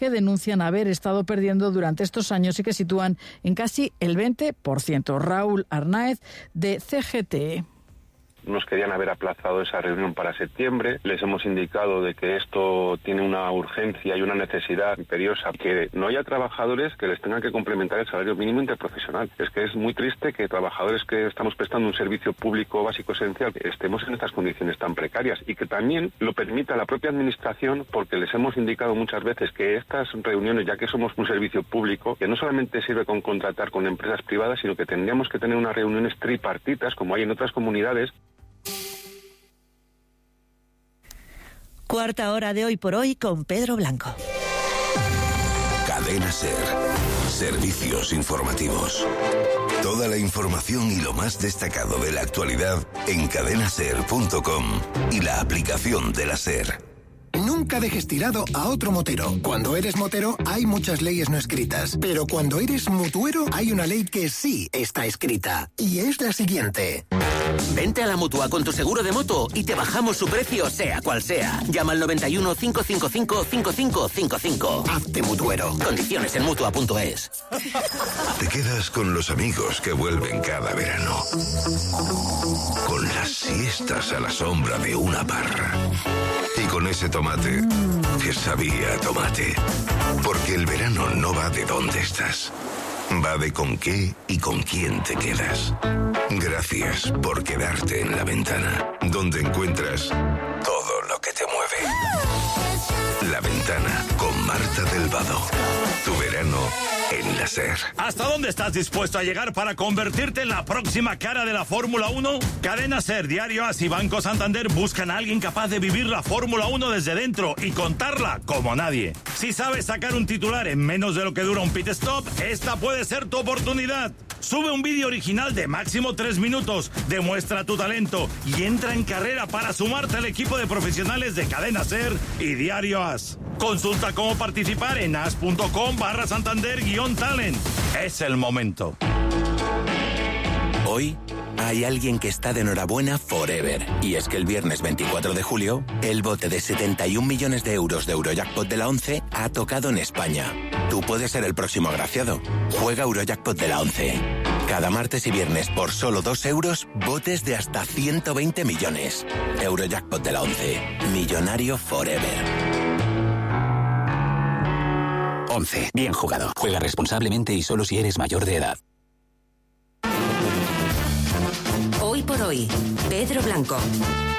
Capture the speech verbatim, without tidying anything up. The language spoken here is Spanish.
que denuncian haber estado perdiendo durante estos años y que sitúan en casi el veinte por ciento. Raúl Arnáez, de C G T E. Nos querían haber aplazado esa reunión para septiembre. Les hemos indicado de que esto tiene una urgencia y una necesidad imperiosa, que no haya trabajadores que les tengan que complementar el salario mínimo interprofesional. Es que es muy triste que trabajadores que estamos prestando un servicio público básico esencial estemos en estas condiciones tan precarias, y que también lo permita la propia administración, porque les hemos indicado muchas veces que estas reuniones, ya que somos un servicio público, que no solamente sirve con contratar con empresas privadas, sino que tendríamos que tener unas reuniones tripartitas como hay en otras comunidades. Cuarta hora de Hoy por Hoy con Pedro Blanco. Cadena SER. Servicios informativos. Toda la información y lo más destacado de la actualidad en cadena ser punto com y la aplicación de la SER. Nunca dejes tirado a otro motero. Cuando eres motero hay muchas leyes no escritas, pero cuando eres mutuero hay una ley que sí está escrita, y es la siguiente. Vente a la Mutua con tu seguro de moto y te bajamos su precio sea cual sea. Llama al noventa y uno, cinco cinco cinco, cinco cinco cinco cinco. Hazte mutuero. Condiciones en mutua punto es. Te quedas con los amigos que vuelven cada verano. Con las siestas a la sombra de una parra. Y con ese tomate que sabía a tomate. Porque el verano no va de dónde estás. Va de con qué y con quién te quedas. Gracias por quedarte en La Ventana, donde encuentras todo lo que te mueve. La Ventana con Marta del Vado. Tu verano en la SER. ¿Hasta dónde estás dispuesto a llegar para convertirte en la próxima cara de la Fórmula uno? Cadena SER, Diario AS y Banco Santander buscan a alguien capaz de vivir la Fórmula uno desde dentro y contarla como nadie. Si sabes sacar un titular en menos de lo que dura un pit stop, esta puede ser tu oportunidad. Sube un vídeo original de máximo tres minutos, demuestra tu talento y entra en carrera para sumarte al equipo de profesionales de Cadena SER y Diario AS. Consulta cómo participar en as.com barra Santander guión talent. Es el momento. Hoy hay alguien que está de enhorabuena forever. Y es que el viernes veinticuatro de julio, el bote de setenta y un millones de euros de Eurojackpot de la once ha tocado en España. Tú puedes ser el próximo agraciado. Juega Eurojackpot de la once. Cada martes y viernes por solo dos euros, botes de hasta ciento veinte millones. Eurojackpot de la once. Millonario forever. once. Bien jugado. Juega responsablemente y solo si eres mayor de edad. Hoy por Hoy, Pedro Blanco.